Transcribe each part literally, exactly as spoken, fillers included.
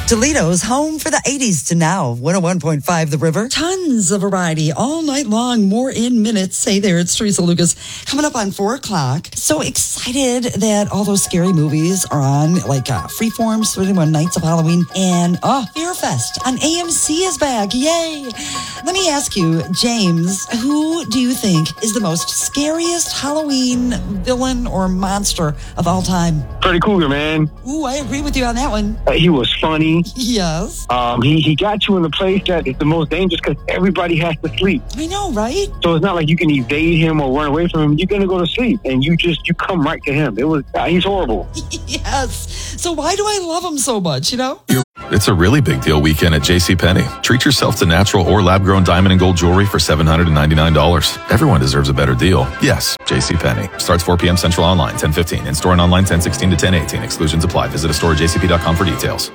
Toledo's home for the eighties to now. one oh one point five The River. Tons of variety all night long. More in minutes. Hey there, it's Teresa Lucas. Coming up on four o'clock. So excited that all those scary movies are on, like uh, Freeform, twenty-one Nights of Halloween, and oh, Fear Fest on A M C is back. Yay! Let me ask you, James, who do you think is the most scariest Halloween villain or monster of all time? Freddy Krueger, man. Ooh, I agree with you on that one. Uh, he was funny. Yes. Um, he, he got you in the place that is the most dangerous because everybody has to sleep. I know, right? So it's not like you can evade him or run away from him. You're going to go to sleep and you just, you come right to him. It was, uh, he's horrible. Yes. So why do I love him so much, you know? It's a really big deal weekend at JCPenney. Treat yourself to natural or lab-grown diamond and gold jewelry for seven hundred ninety-nine dollars. Everyone deserves a better deal. Yes, JCPenney. Starts four p.m. Central online, ten fifteen. In-store and online, ten sixteen to ten eighteen. Exclusions apply. Visit a store at j c p dot com for details.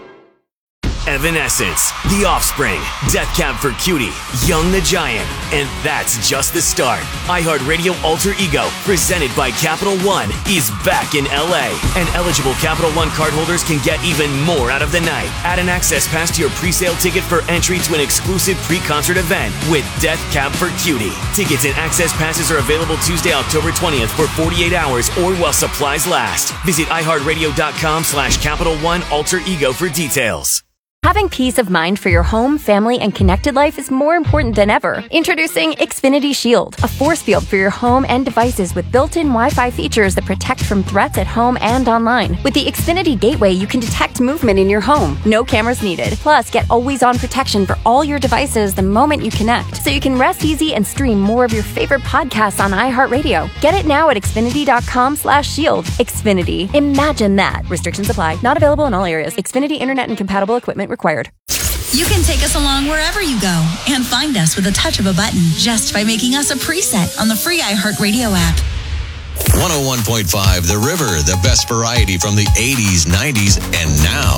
Evanescence, The Offspring, Death Cab for Cutie, Young the Giant, and that's just the start. iHeartRadio Alter Ego, presented by Capital One, is back in L A, and eligible Capital One cardholders can get even more out of the night. Add an access pass to your pre-sale ticket for entry to an exclusive pre-concert event with Death Cab for Cutie. Tickets and access passes are available Tuesday, October twentieth for forty-eight hours or while supplies last. Visit iHeartRadio.com slash Capital One Alter Ego for details. Having peace of mind for your home, family, and connected life is more important than ever. Introducing Xfinity Shield, a force field for your home and devices with built-in Wi-Fi features that protect from threats at home and online. With the Xfinity Gateway, you can detect movement in your home. No cameras needed. Plus, get always-on protection for all your devices the moment you connect, so you can rest easy and stream more of your favorite podcasts on iHeartRadio. Get it now at Xfinity.com slash shield. Xfinity. Imagine that. Restrictions apply. Not available in all areas. Xfinity Internet and compatible equipment required. You can take us along wherever you go and find us with a touch of a button just by making us a preset on the free iHeartRadio app. one oh one point five The River, the best variety from the eighties, nineties, and now.